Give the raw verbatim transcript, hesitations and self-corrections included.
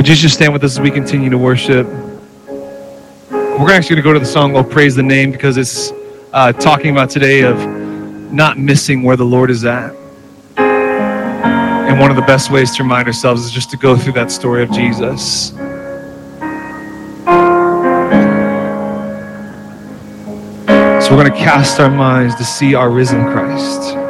Would you just stand with us as we continue to worship? We're actually going to go to the song, Oh, Praise the Name, because it's uh, talking about today of not missing where the Lord is at. And one of the best ways to remind ourselves is just to go through that story of Jesus. So we're going to cast our minds to see our risen Christ.